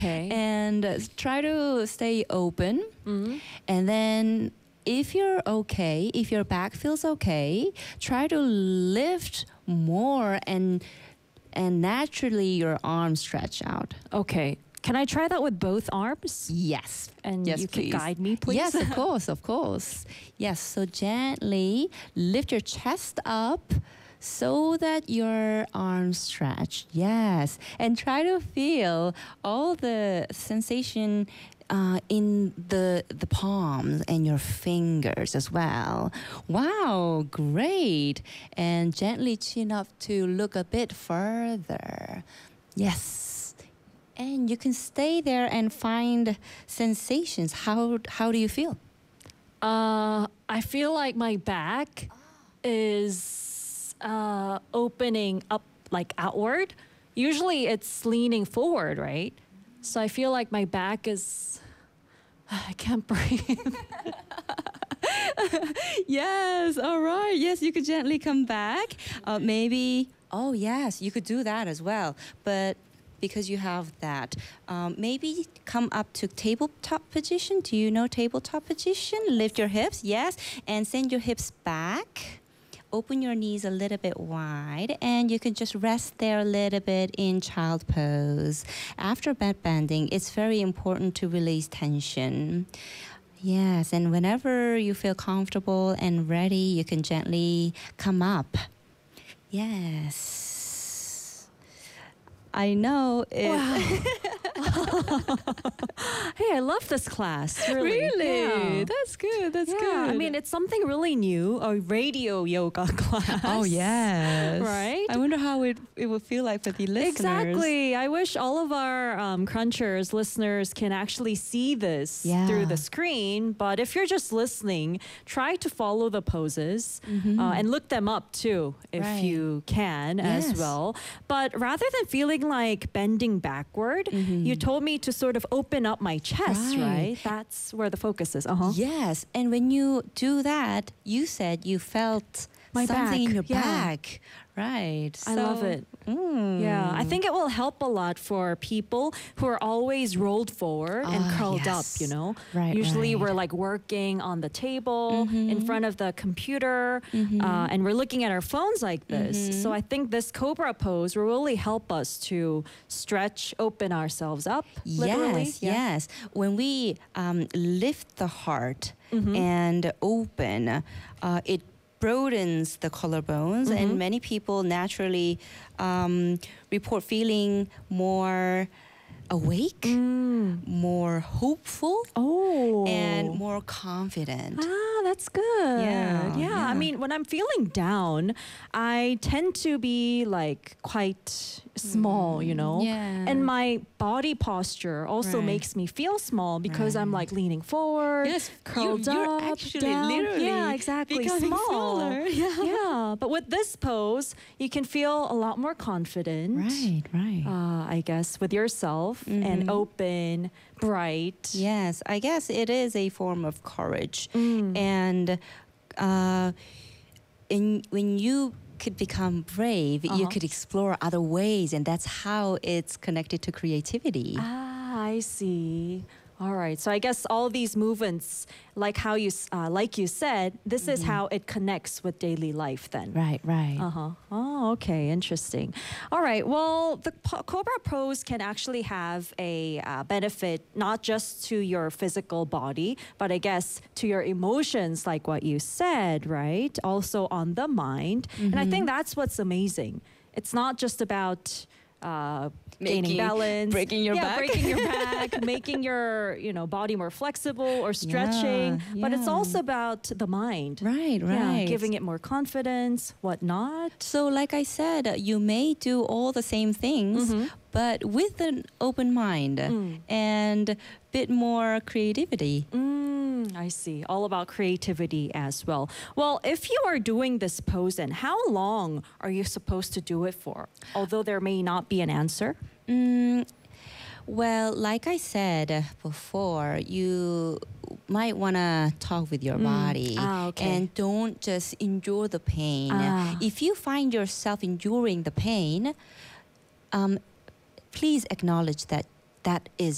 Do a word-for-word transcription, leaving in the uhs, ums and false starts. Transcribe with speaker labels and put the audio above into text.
Speaker 1: Okay.
Speaker 2: And uh, try to stay open.
Speaker 1: Mm-hmm.
Speaker 2: And then if you're okay, if your back feels okay, try to lift more and and naturally your arms stretch out.
Speaker 1: Okay. Can I try that with both arms?
Speaker 2: Yes.
Speaker 1: And
Speaker 2: yes,
Speaker 1: you
Speaker 2: please.
Speaker 1: can guide me, please?
Speaker 2: Yes, of course, of course. Yes, so gently lift your chest up so that your arms stretch. Yes, and try to feel all the sensation uh, in the the palms and your fingers as well. Wow, great. And gently chin up to look a bit further. Yes. And you can stay there and find sensations. How how do you feel?
Speaker 1: Uh, I feel like my back is uh, opening up like outward. Usually it's leaning forward, right? So I feel like my back is. I can't breathe.
Speaker 2: Yes, all right. Yes, you could gently come back. Uh, maybe, oh, yes, you could do that as well. But because you have that, um, maybe come up to tabletop position. Do you know tabletop position? Lift your hips, yes, and send your hips back. Open your knees a little bit wide, and you can just rest there a little bit in child pose. After bed bending, it's very important to release tension. Yes, and whenever you feel comfortable and ready, you can gently come up. Yes. I know it.
Speaker 1: Wow. Hey, I love this class. Really?
Speaker 2: Really?
Speaker 1: Yeah.
Speaker 2: That's good. That's
Speaker 1: Yeah,
Speaker 2: good.
Speaker 1: I mean, it's something really new, a radio yoga class.
Speaker 2: oh, yes.
Speaker 1: Right?
Speaker 2: I wonder how it, it would feel like for the listeners.
Speaker 1: Exactly. I wish all of our um, crunchers, listeners can actually see this
Speaker 2: Yeah.
Speaker 1: through the screen. But if you're just listening, try to follow the poses uh, and look them up too, if
Speaker 2: Right.
Speaker 1: you can as
Speaker 2: Yes.
Speaker 1: well. But rather than feeling like bending backward, you told me to sort of open up my chest,
Speaker 2: Right.
Speaker 1: right? That's where the focus is. Uh-huh.
Speaker 2: Yes, and when you do that, you said you felt
Speaker 1: My
Speaker 2: something in
Speaker 1: back,
Speaker 2: your
Speaker 1: yeah.
Speaker 2: back. Right.
Speaker 1: I love it.
Speaker 2: Mm.
Speaker 1: Yeah, I think it will help a lot for people who are always rolled forward and
Speaker 2: Ah,
Speaker 1: curled
Speaker 2: yes.
Speaker 1: up, you know?
Speaker 2: Right,
Speaker 1: Usually
Speaker 2: right.
Speaker 1: we're like working on the table in front of the computer uh, and we're looking at our phones like this. So I think this Cobra pose will really help us to stretch, open ourselves up. Literally.
Speaker 2: Yes,
Speaker 1: Yeah.
Speaker 2: yes. When we um, lift the heart
Speaker 1: Mm-hmm.
Speaker 2: and open, uh, it broadens the collarbones,
Speaker 1: Mm-hmm.
Speaker 2: and many people naturally um, report feeling more awake, more hopeful,
Speaker 1: Mm. Oh.
Speaker 2: and more confident.
Speaker 1: Ah, that's good.
Speaker 2: Yeah,
Speaker 1: yeah. I
Speaker 2: yeah.
Speaker 1: mean, when I'm feeling down, I tend to be like quite small, you know?
Speaker 2: yeah.
Speaker 1: And my body posture also
Speaker 2: Right.
Speaker 1: makes me feel small because I'm like leaning forward,
Speaker 2: Yes,
Speaker 1: curled
Speaker 2: you- you're
Speaker 1: up,
Speaker 2: actually
Speaker 1: down.
Speaker 2: literally
Speaker 1: yeah, exactly.
Speaker 2: becoming
Speaker 1: Small.
Speaker 2: smaller. Yeah.
Speaker 1: yeah. But with this pose, you can feel a lot more confident.
Speaker 2: Right, right.
Speaker 1: Uh, I guess with yourself and open, bright.
Speaker 2: Yes, I guess it is a form of courage.
Speaker 1: Mm.
Speaker 2: And uh, in, when you could become brave, you
Speaker 1: Uh-huh.
Speaker 2: could explore other ways, and that's how it's connected to creativity.
Speaker 1: Ah, I see. All right. So I guess all these movements, like how you, s- uh, like you said, this is how it connects with daily life. Then.
Speaker 2: Right, right.
Speaker 1: Uh huh. Oh, okay. Interesting. All right. Well, the po- Cobra pose can actually have a uh, benefit not just to your physical body, but I guess to your emotions, like what you said, right? Also on the mind. And I think that's what's amazing. It's not just about uh, gaining
Speaker 2: Making-
Speaker 1: balance,
Speaker 2: breaking your
Speaker 1: yeah,
Speaker 2: back.
Speaker 1: breaking your back, making your you know body more flexible or stretching,
Speaker 2: Yeah,
Speaker 1: but it's
Speaker 2: yeah.
Speaker 1: also about the mind.
Speaker 2: Right,
Speaker 1: Yeah,
Speaker 2: right.
Speaker 1: giving it more confidence, whatnot.
Speaker 2: So, like I said, uh, you may do all the same things,
Speaker 1: Mm-hmm.
Speaker 2: but with an open mind
Speaker 1: Mm.
Speaker 2: and bit more creativity.
Speaker 1: Mm, I see. All about creativity as well. Well, if you are doing this pose, then how long are you supposed to do it for? Although there may not be an answer.
Speaker 2: Mm, well, like I said uh, before, you might want to talk with your body
Speaker 1: Ah, okay.
Speaker 2: and don't just endure the pain.
Speaker 1: Ah.
Speaker 2: If you find yourself enduring the pain, um, please acknowledge that that is